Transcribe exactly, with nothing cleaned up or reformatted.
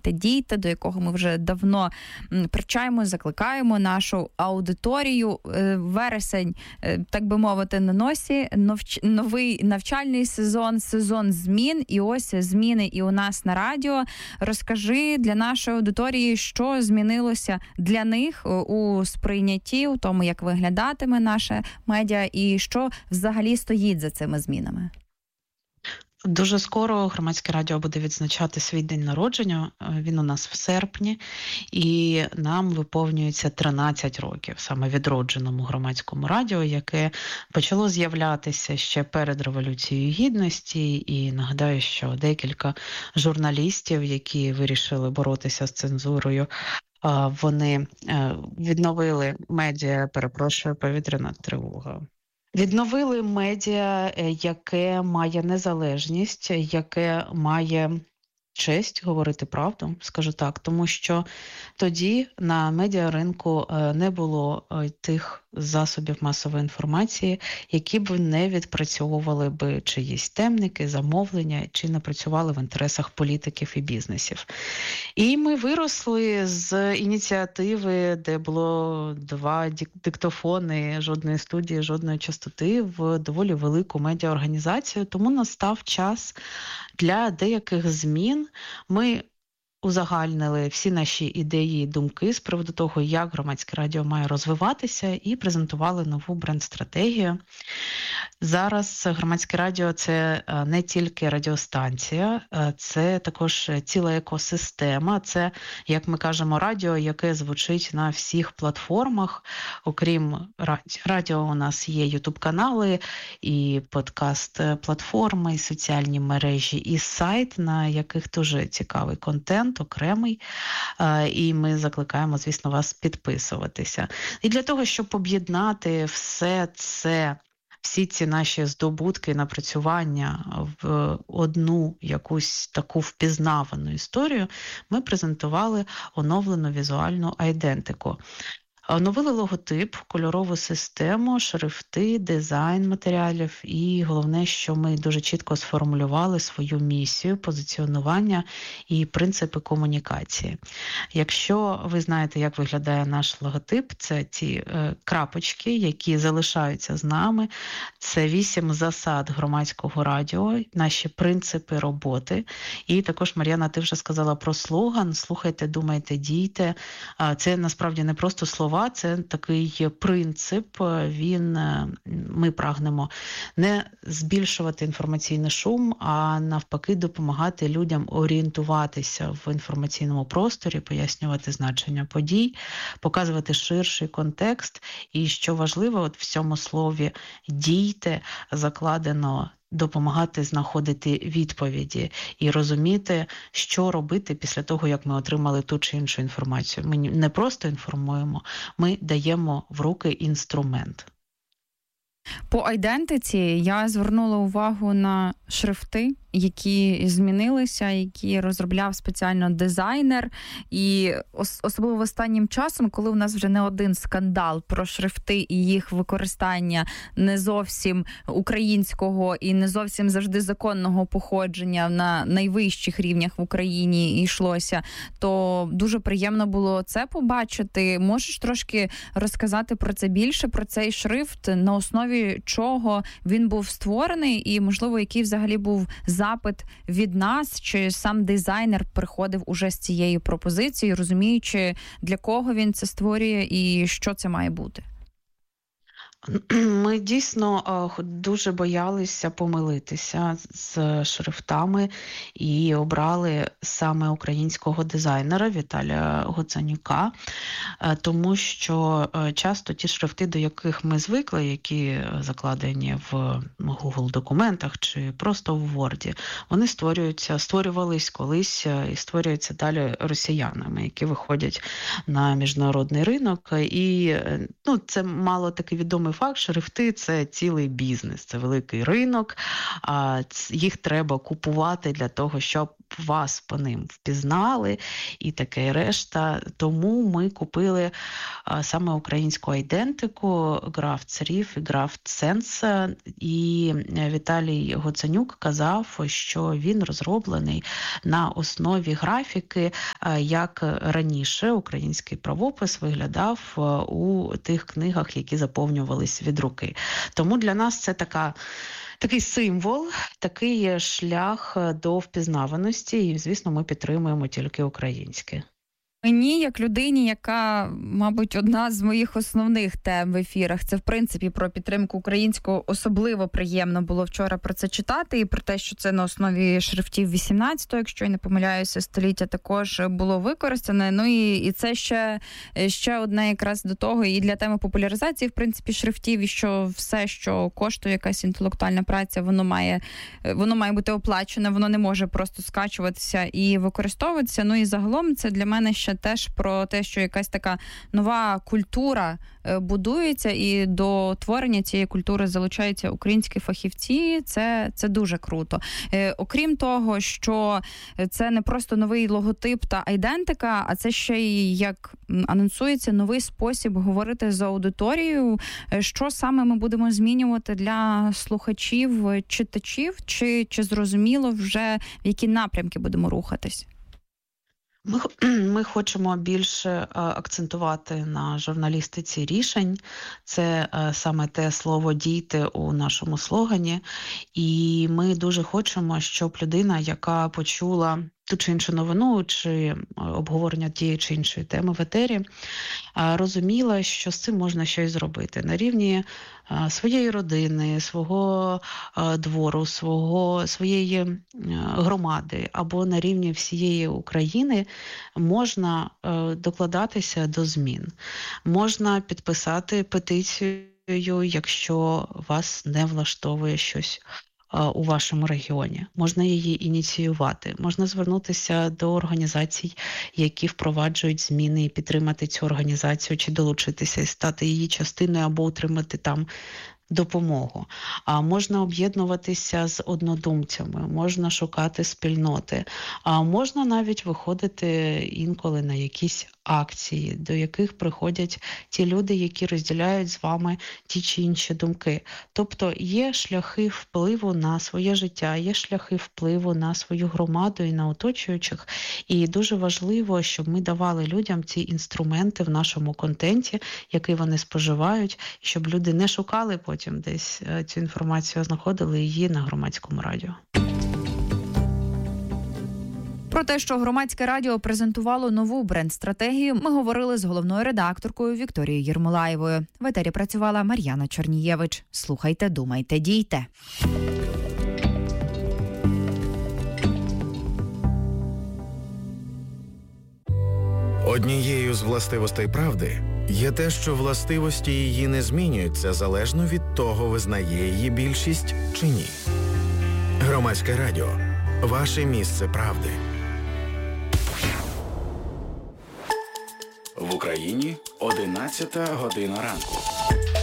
думайте, дійте, до якого ми вже давно причаємо, закликаємо нашу аудиторію. Вересень, так би мовити, на носі, новий навчальний сезон, сезон змін, і ось зміни і у нас на радіо. Розкажи для нашої аудиторії, що змінилося для них у сприйнятті, у тому, як виглядатиме наше медіа, і що взагалі стоїть за цими змінами. Дуже скоро Громадське радіо буде відзначати свій день народження, він у нас в серпні, і нам виповнюється тринадцять років, саме відродженому Громадському радіо, яке почало з'являтися ще перед Революцією Гідності, і нагадаю, що декілька журналістів, які вирішили боротися з цензурою, вони відновили медіа, перепрошую, повітряна тривога. Відновили медіа, яке має незалежність, яке має честь говорити правду, скажу так, тому що тоді на медіаринку не було тих засобів масової інформації, які б не відпрацьовували би чиїсь темники, замовлення, чи не працювали в інтересах політиків і бізнесів. І ми виросли з ініціативи, де було два диктофони, жодної студії, жодної частоти, в доволі велику медіаорганізацію, тому настав час для деяких змін. Ми узагальнили всі наші ідеї і думки з приводу того, як Громадське радіо має розвиватися, і презентували нову бренд-стратегію. Зараз Громадське радіо – це не тільки радіостанція, це також ціла екосистема, це, як ми кажемо, радіо, яке звучить на всіх платформах. Окрім радіо, у нас є ютуб-канали, і подкаст-платформи, і соціальні мережі, і сайт, на яких дуже цікавий контент, окремий, і ми закликаємо, звісно, вас підписуватися. І для того, щоб об'єднати все це, всі ці наші здобутки, напрацювання в одну якусь таку впізнавану історію, ми презентували оновлену візуальну айдентику. Оновили логотип, кольорову систему, шрифти, дизайн матеріалів і головне, що ми дуже чітко сформулювали свою місію, позиціонування і принципи комунікації. Якщо ви знаєте, як виглядає наш логотип, це ці е, крапочки, які залишаються з нами, це вісім засад Громадського радіо, наші принципи роботи. І також, Мар'яна, ти вже сказала про слоган «Слухайте, думайте, дійте». Це насправді не просто слова, це такий принцип, він, ми прагнемо не збільшувати інформаційний шум, а навпаки допомагати людям орієнтуватися в інформаційному просторі, пояснювати значення подій, показувати ширший контекст. І що важливо, от в цьому слові «дійте» закладено допомагати знаходити відповіді і розуміти, що робити після того, як ми отримали ту чи іншу інформацію. Ми не просто інформуємо, ми даємо в руки інструмент. По айдентиці я звернула увагу на шрифти, які змінилися, які розробляв спеціально дизайнер. І ос- особливо останнім часом, коли у нас вже не один скандал про шрифти і їх використання не зовсім українського і не зовсім завжди законного походження на найвищих рівнях в Україні йшлося, то дуже приємно було це побачити. Можеш трошки розказати про це більше, про цей шрифт, на основі чого він був створений і, можливо, який взагалі був запит від нас, чи сам дизайнер приходив уже з цією пропозицією, розуміючи, для кого він це створює і що це має бути? Ми дійсно дуже боялися помилитися з шрифтами і обрали саме українського дизайнера Віталія Гоцанюка, тому що часто ті шрифти, до яких ми звикли, які закладені в Google документах чи просто в Word, вони створюються, створювались колись і створюються далі росіянами, які виходять на міжнародний ринок. І ну, це мало такий відомий факт, шрифти – це цілий бізнес, це великий ринок, їх треба купувати для того, щоб вас по ним впізнали і таке решта. Тому ми купили а, саме українську айдентику, графт сериф і графт сенс. І Віталій Гоценюк казав, що він розроблений на основі графіки, як раніше український правопис виглядав у тих книгах, які заповнювались від руки. Тому для нас це така Такий символ, такий шлях до впізнаваності, і, звісно, ми підтримуємо тільки українське. Мені, як людині, яка, мабуть, одна з моїх основних тем в ефірах, це, в принципі, про підтримку українського, особливо приємно було вчора про це читати, і про те, що це на основі шрифтів вісімнадцятого, якщо я не помиляюся, століття також було використане. Ну і, і це ще, ще одне якраз до того, і для теми популяризації, в принципі, шрифтів, і що все, що коштує якась інтелектуальна праця, воно має, воно має бути оплачене, воно не може просто скачуватися і використовуватися. Ну і загалом це для мене ще теж про те, що якась така нова культура будується, і до творення цієї культури залучаються українські фахівці. Це, це дуже круто. Е, окрім того, що це не просто новий логотип та айдентика, а це ще й, як анонсується, новий спосіб говорити з аудиторією. Що саме ми будемо змінювати для слухачів, читачів, чи, чи зрозуміло вже, в які напрямки будемо рухатись? Ми, ми хочемо більше акцентувати на журналістиці рішень. Це саме те слово «дійте» у нашому слогані. І ми дуже хочемо, щоб людина, яка почула ту чи іншу новину, чи обговорення тієї чи іншої теми в етері, розуміла, що з цим можна щось зробити на рівні своєї родини, свого двору, свого, своєї громади або на рівні всієї України можна докладатися до змін. Можна підписати петицію, якщо вас не влаштовує щось у вашому регіоні. Можна її ініціювати, можна звернутися до організацій, які впроваджують зміни, і підтримати цю організацію, чи долучитися і стати її частиною, або отримати там допомогу. А можна об'єднуватися з однодумцями, можна шукати спільноти, а можна навіть виходити інколи на якісь акції, до яких приходять ті люди, які розділяють з вами ті чи інші думки. Тобто є шляхи впливу на своє життя, є шляхи впливу на свою громаду і на оточуючих. І дуже важливо, щоб ми давали людям ці інструменти в нашому контенті, який вони споживають, щоб люди не шукали потім десь цю інформацію, а знаходили її на Громадському радіо. Про те, що Громадське радіо презентувало нову бренд-стратегію, ми говорили з головною редакторкою Вікторією Єрмолаєвою. В етері працювала Мар'яна Чорнієвич. Слухайте, думайте, дійте. Однією з властивостей правди є те, що властивості її не змінюються залежно від того, визнає її більшість чи ні. Громадське радіо. Ваше місце правди. В Україні одинадцята година ранку.